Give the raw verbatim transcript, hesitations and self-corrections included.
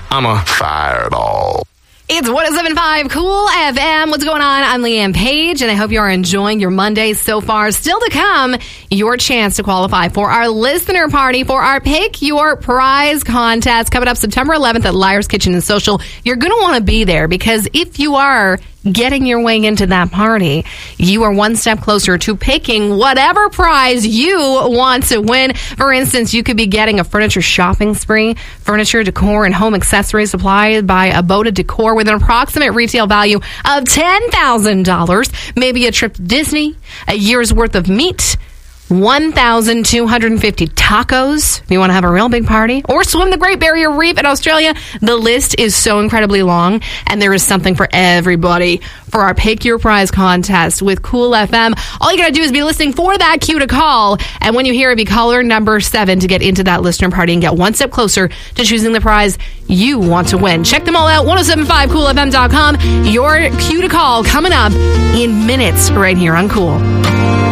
I'm a fireball. It's one oh seven point five Cool F M. What's going on? I'm Leanne Page, and I hope you are enjoying your Monday so far. Still to come, your chance to qualify for our listener party for our Pick Your Prize contest coming up September eleventh at Liar's Kitchen and Social. You're going to want to be there because if you are getting your way into that party, you are one step closer to picking whatever prize you want to win. For instance, you could be getting a furniture shopping spree, furniture, decor, and home accessories supplied by Aboda Decor with an approximate retail value of ten thousand dollars. Maybe a trip to Disney, a year's worth of meat, one thousand two hundred fifty tacos if you want to have a real big party, or swim the Great Barrier Reef in Australia. The list is so incredibly long, and there is something for everybody for our Pick Your Prize contest with Cool F M. All you got to do is be listening for that cue to call, and when you hear it, be caller number seven to get into that listener party and get one step closer to choosing the prize you want to win. Check them all out, ten seventy-five cool f m dot com. Your cue to call coming up in minutes right here on Cool.